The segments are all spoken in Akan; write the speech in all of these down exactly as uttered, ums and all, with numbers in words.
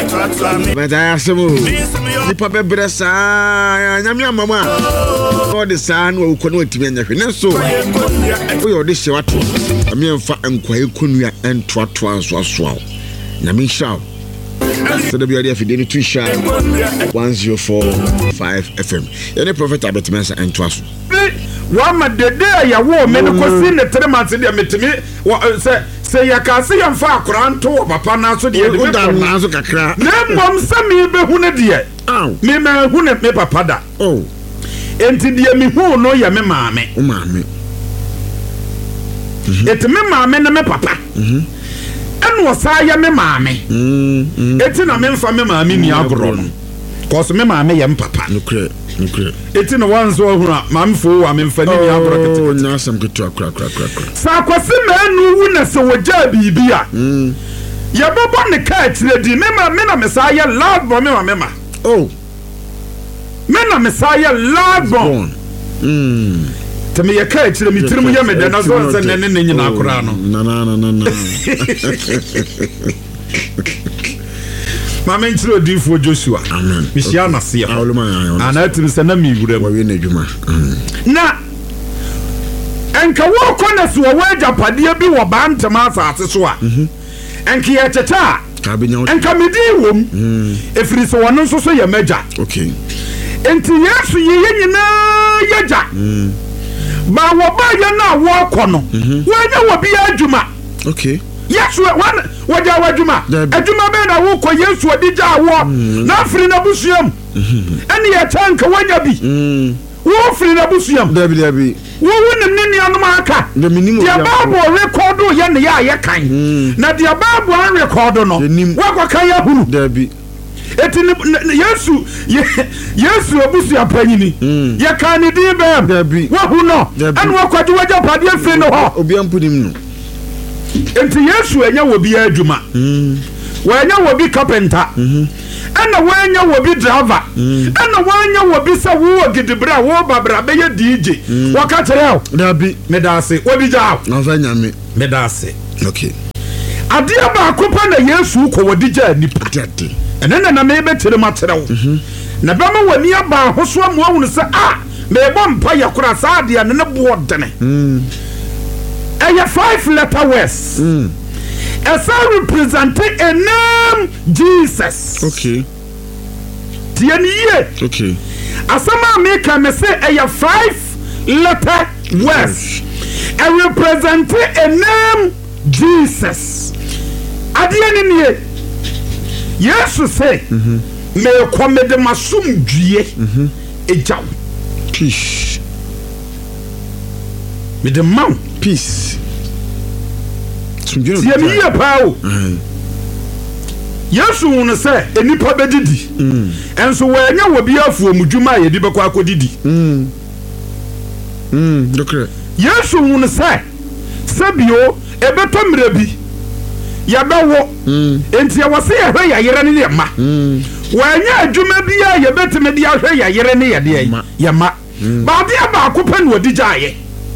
But I asked him, Nipa Bebresa, Yamia Mama, all the son who couldn't be in the so we are this what a mere fat and quiet Kunya and Twatwas was swell. Nami Shaw. So the idea if you didn't two shy one zero four five F M. Any prophet about Mensa and Twas. One the day ya war medical scene the three months in the me say say ya can see and far crown to papa na so the na so kakra. Na mom say me be hu ne de. Me me hu ne me papa da. Oh. Enti de me hu no ya me maame. O maame. Eti me maame na me papa. Mhm. Enu osa ya me maame. Mhm. Eti na me mfa me maame ni agoro no. Cause me maame ya me papa. No kre. Okay. Eti no one so hura mam fo wa me mfa ni agoro kete. Oh, na sam ketu akra akra akra. Sa kwase manu wu na se woja bibi a. Mm. Ya bobo ne ka kire di me ma me na mesaya love bo me ma me ma. Oh. Me na mesaya love bo. Mm. Teme ya ka kire mi tirim ya me de na so se ne ne nyina akora no. Na na na na na. Mama ntiro difo Joshua. Amen. Mishia na se. Ana timi se na mi wura wo we na dwuma. Na enka wo kona so wo agapade bi wo ba ntama asase so a. Mhm. Enka ye teta. Ka be nyawo. Enka medi wom. Mhm. Efiri so wono so so ye meja. Okay. Enti Yesu ye nyina yeja. Mhm. Ba wo ba ye na wo kono. Wo nya wo bi adwuma. Okay. Yesu wan waja wadwuma. Adwuma be na wo ko Yesu odija awo. Na afiri na busuam. Mhm. Eni ye tanka wanya bi. Mhm. Wo free na busuam dabi dabi wo wonim ne nianum aka the minimum dia bible record ye ne ya ye kan na dia bible an record no wo kwa kan ya hunu dabi eti Yesu Yesu obusu apanyini ye kan ni din bam dabi wo hunu an wo kwaje waja pade free no ho obi ampunim no enti Yesu enya wo bi adwuma wo enya wo bi carpenter ana wanya wo bi driver ana wanya wo bi sa wo gidibra wo babra be ye D J waka kire dabi medase wo bi ja na fanya me medase okay ade ba akopa na Yesu ko wo di ja ni patete enena na me be kire ma kire wo na ba ma wani aba hoso amu ahunu se ah me bo mpa ya kura sa ade ne ne bo dene mm aya five letter words mm as I represent a name Jesus. Okay. Tieniye. Okay. Asama me can me say a five letter words. I represent a name Jesus. Adieni niye. Jesus say, mhm, me kwame de masum due. Mhm. Ejaw. Peace. Me de man peace. Tiye mi ye pa o. Yesu won say enipa bedidi. Mm. Enso wanya wo bi afuo mudwuma ye di bekọ akodidi. Mm. Mm, dokre. Yesu won say sabio ebeto mrebi. Ya bewo. Mm. Enti ya wose ye hwe ya yere ne ma. Mm. Wanya adwuma bi ya ye betime di ahwe ya yere ne ye de ya ma. Ba de ba akopa ne odi jaaye.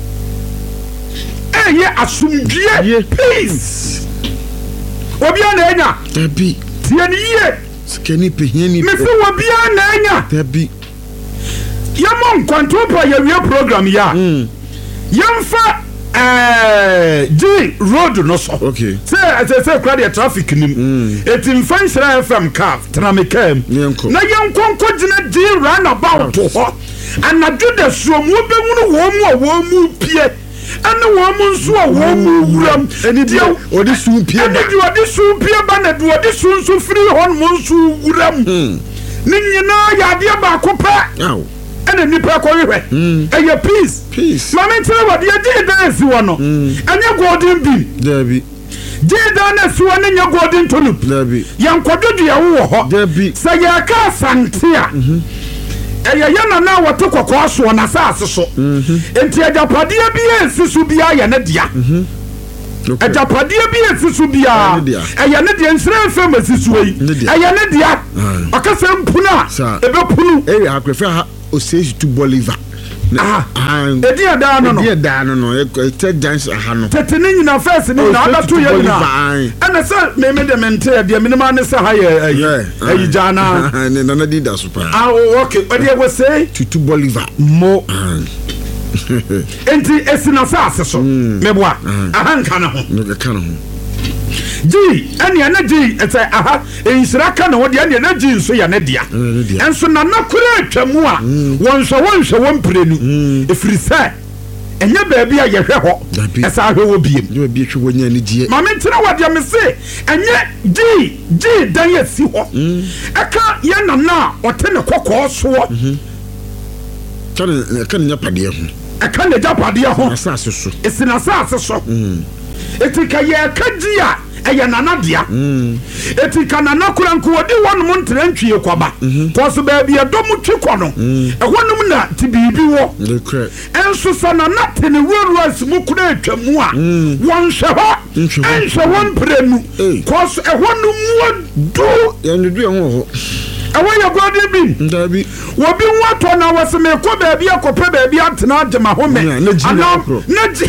Eye asumdie peace obia na enya tabi tieni ye skeni pehiani me se obia na enya tabi yamon kwantopa ya wie program ya mm. Yamfa eh G road no so okay say say say crowd traffic nim mm. Etim fanshira F M car tramekam na yankonko gina G roundabout ho anadu da suomu be munu wo mu wo mu pie ana wo mu nso a wo mu wuram eni dia odi su pie ba edi odi su pie ba na du odi su nso free hon mu nso wuram mm. Ni nyina ya dia ba ko pa aw ene nipa ko hwehwe eye peace peace mama ntira wodi ye di dance wo no anya golden bean dabi di dance wo nya golden tulip dabi yankododu ya wo ho dabi sa ya ka santia mhm eya yana na woto kokko so na saase so mhm enti ajapade bi ensisu bia ya ne dia mhm ajapade bi ensisu bia eya ne dia nsire fam ensisu yi eya ne dia akasa mpuna ebe punu eya akrefa ha osage to Bolivar ah edi ada no no edi ada no no te dance aha no tete ni nyina first ni na ada to ye na ana se me me de mente de me ma ne se ha ye ayi jana ne na di da super ah okay what dey we say Tutu Bolivar mo enti esina sa aseso meboa aha nka na ho no ka na ho G ani ana G ete aha ensira ka na wo de ani ana G nso ya ne dia enso na na kura atwamu a wonhwe wonhwe wonprenu efiri se enye baabi a yehwe ho esa ahwe wo biem ye baabi hwe wonya ni gie ma me ntira wo de me se enye G G dan ye si ho eka ye na na ote ne kokko so tane eka nya pade ho eka ne japade ho asase so esina asase so etika ye kagia eya nana dia etika nana kuranku odi wonum ntrantwie kwaba koso ba bia domu twekɔ no ehonum na tibibi wo enso sana na tene wuru asimu kura atwamu a wonhwe ho enhwe won prenu koso ehonum wo do ya ndu e ho ho awo ya gode bi ndabi wo bi wato na waseme ko ba bia kope ba bia tena adema home ana na ji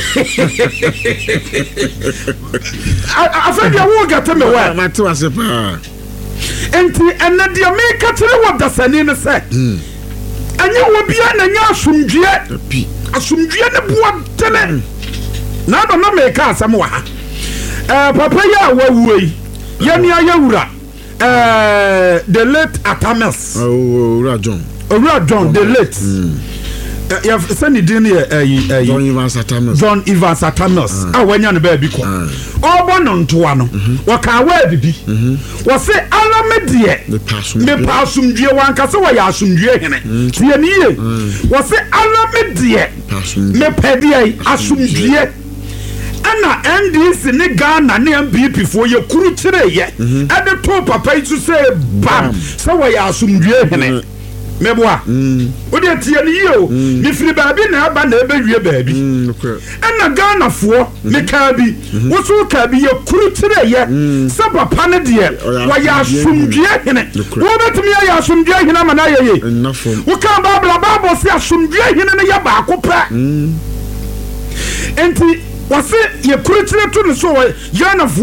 afedi awo gata me wa ma to ase pa enti enadia me ka kire wo dasani ne se anya wo bia na nya asumdue asumdue ne boa tele na do na me ka asam wa ha eh papa ya wawuei ya ni ayawura Uh, the late Atamas. Oh, Ura John. Ura John, the late. You have sent it in here. John Evans Atamas. John Evans Atamas. Ah, when you're the baby. Oh, one on two one. What can wear the be? What say, Alamedie? The passum. The passum, dear one, Casawa Yasum, dear Henry. What say, Alamedie? Passum. Me pedia, Asum, dear. Ana N D C ne Ghana ne M P P for your kuru kire ye e de to papa to say bam so we asumdue hene meboa wo de tie ne yo ni firi baabi na aba na ebe wie baabi ana Ghana fo me ka bi wo so ka bi ye kuru kire ye se papa ne de wa ya asumdue hene wo betumi ya asumdue hene ma na ye ye wo ka babla babo se asumdue hene ne ya ba akopra enti wase ye kurutire to no so yana